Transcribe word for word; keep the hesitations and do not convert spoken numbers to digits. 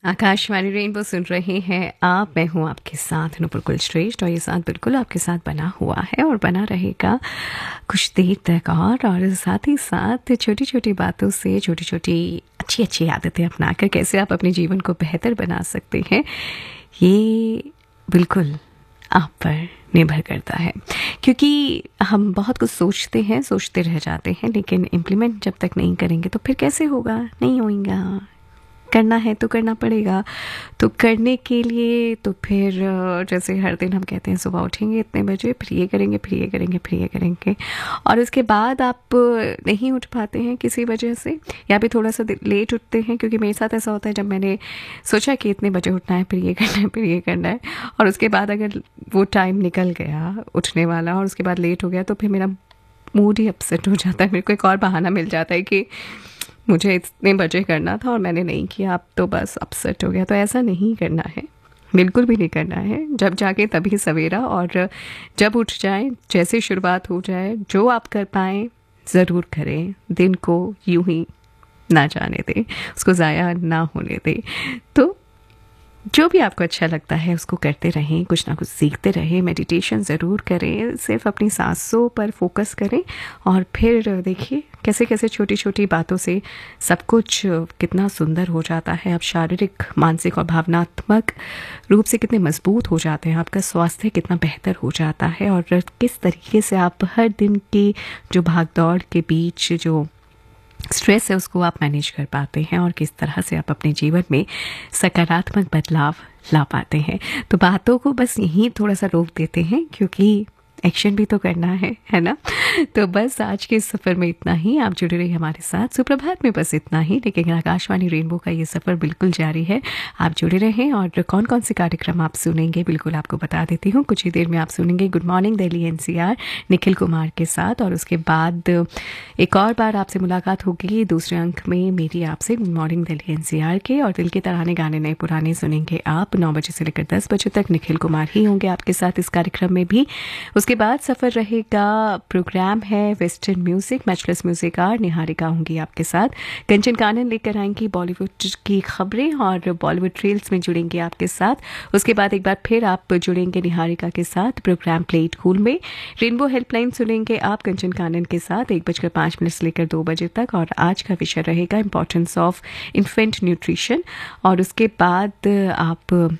Akashvani rainbow सुन रहे हैं आप। मैं हूँ आपके साथ नूपुर कुलश्रेष्ठ और ये साथ बिल्कुल आपके साथ बना हुआ है और बना रहेगा कुछ देर तक। और और साथ ही साथ छोटी छोटी बातों से छोटी छोटी अच्छी अच्छी आदतें अपनाकर कैसे आप अपने जीवन को बेहतर बना सकते हैं, ये बिल्कुल आप पर निर्भर करता है। क्योंकि हम बहुत कुछ सोचते हैं, सोचते रह जाते हैं, लेकिन इम्प्लीमेंट जब तक नहीं करेंगे तो फिर कैसे होगा? नहीं होगा। करना है तो करना पड़ेगा। तो करने के लिए तो फिर जैसे हर दिन हम कहते हैं सुबह उठेंगे इतने बजे, फिर ये करेंगे, फिर ये करेंगे, फिर ये करेंगे, और उसके बाद आप नहीं उठ पाते हैं किसी वजह से, या फिर थोड़ा सा लेट उठते हैं। क्योंकि मेरे साथ ऐसा होता है, जब मैंने सोचा कि इतने बजे उठना है, फिर ये करना है, फिर ये करना है, और उसके बाद अगर वो टाइम निकल गया उठने वाला और उसके बाद लेट हो गया, तो फिर मेरा मूड ही अपसेट हो जाता है। मेरे को एक और बहाना मिल जाता है कि मुझे इतने बजे करना था और मैंने नहीं किया, अब तो बस अपसेट हो गया। तो ऐसा नहीं करना है, बिल्कुल भी नहीं करना है। जब जाके तभी सवेरा, और जब उठ जाए, जैसे शुरुआत हो जाए, जो आप कर पाएँ ज़रूर करें। दिन को यूं ही ना जाने दें, उसको ज़ाया ना होने दें। तो जो भी आपको अच्छा लगता है उसको करते रहें, कुछ ना कुछ सीखते रहें। मेडिटेशन ज़रूर करें, सिर्फ अपनी सांसों पर फोकस करें, और फिर देखिए कैसे कैसे छोटी छोटी बातों से सब कुछ कितना सुंदर हो जाता है। आप शारीरिक, मानसिक और भावनात्मक रूप से कितने मजबूत हो जाते हैं, आपका स्वास्थ्य कितना बेहतर हो जाता है, और किस तरीके से आप हर दिन की जो भागदौड़ के बीच जो स्ट्रेस है उसको आप मैनेज कर पाते हैं, और किस तरह से आप अपने जीवन में सकारात्मक बदलाव ला पाते हैं। तो बातों को बस यहीं थोड़ा सा रोक देते हैं, क्योंकि एक्शन भी तो करना है है ना। तो बस आज के इस सफ़र में इतना ही। आप जुड़े रहिए हमारे साथ। सुप्रभात में बस इतना ही, लेकिन आकाशवाणी रेनबो का ये सफ़र बिल्कुल जारी है। आप जुड़े रहें, और कौन कौन से कार्यक्रम आप सुनेंगे बिल्कुल आपको बता देती हूँ। कुछ ही देर में आप सुनेंगे good morning Delhi NCR Nikhil Kumar के साथ, और उसके बाद एक और बार आपसे मुलाकात होगी दूसरे अंक में मेरी आपसे गुड मॉर्निंग दिल्ली एनसीआर के। और दिल के तराने गाने नए पुराने सुनेंगे आप नौ बजे से लेकर दस बजे तक। निखिल कुमार ही होंगे आपके साथ इस कार्यक्रम में भी। उसके बाद सफ़र रहेगा, प्रोग्राम है western music, matchless music are, Niharika होंगी आपके साथ। कंचन कानन लेकर आएंगी बॉलीवुड की खबरें, और बॉलीवुड रील्स में जुड़ेंगे आपके साथ। उसके बाद एक बार फिर आप जुड़ेंगे निहारिका के साथ प्रोग्राम प्लेट कूल में। रेनबो हेल्पलाइन सुनेंगे आप कंचन कानन के साथ एक बजकर पाँच मिनट से लेकर दो बजे तक, और आज का विषय रहेगा इंपॉर्टेंस ऑफ इन्फेंट न्यूट्रिशन। और उसके बाद आप